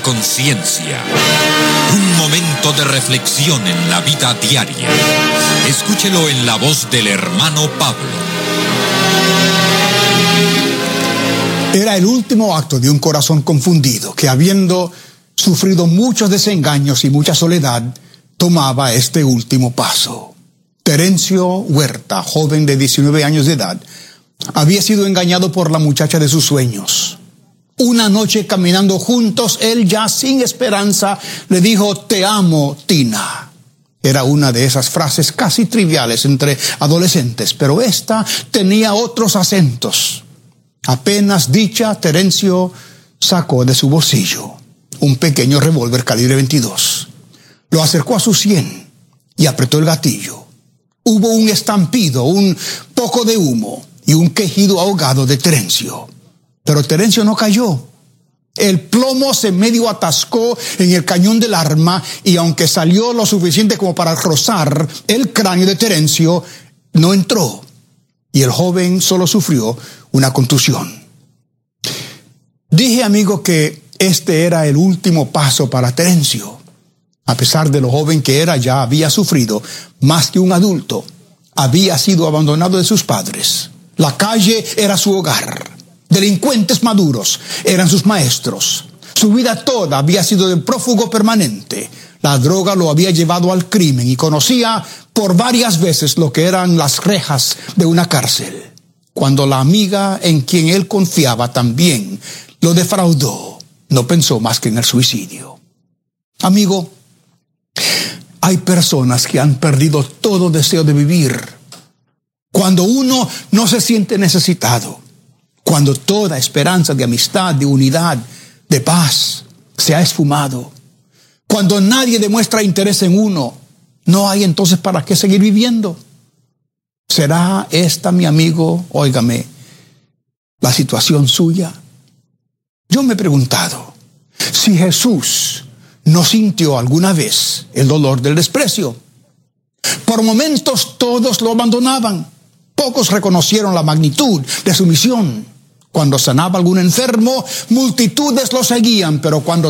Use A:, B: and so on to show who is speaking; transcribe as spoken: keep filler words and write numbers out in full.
A: conciencia. Un momento de reflexión en la vida diaria. Escúchelo en la voz del hermano Pablo.
B: Era el último acto de un corazón confundido que, habiendo sufrido muchos desengaños y mucha soledad, tomaba este último paso. Terencio Huerta, joven de diecinueve años de edad, había sido engañado por la muchacha de sus sueños. Una noche, caminando juntos, él, ya sin esperanza, le dijo: "Te amo, Tina". Era una de esas frases casi triviales entre adolescentes, pero esta tenía otros acentos. Apenas dicha, Terencio sacó de su bolsillo un pequeño revólver calibre veintidós. Lo acercó a su sien y apretó el gatillo. Hubo un estampido, un poco de humo y un quejido ahogado de Terencio. Pero Terencio no cayó. El plomo se medio atascó en el cañón del arma y, aunque salió lo suficiente como para rozar el cráneo de Terencio, no entró. Y el joven solo sufrió una contusión. Dije, amigo, que este era el último paso para Terencio. A pesar de lo joven que era, ya había sufrido más que un adulto. Había sido abandonado de sus padres. La calle era su hogar. Delincuentes maduros eran sus maestros. Su vida toda había sido de prófugo permanente. La droga lo había llevado al crimen y conocía por varias veces lo que eran las rejas de una cárcel. Cuando la amiga en quien él confiaba también lo defraudó, no pensó más que en el suicidio. Amigo, hay personas que han perdido todo deseo de vivir. Cuando uno no se siente necesitado, cuando toda esperanza de amistad, de unidad, de paz se ha esfumado, cuando nadie demuestra interés en uno, no hay entonces para qué seguir viviendo. ¿Será esta, mi amigo, óigame, la situación suya? Yo me he preguntado si Jesús no sintió alguna vez el dolor del desprecio. Por momentos todos lo abandonaban. Pocos reconocieron la magnitud de su misión. Cuando sanaba algún enfermo, multitudes lo seguían, pero cuando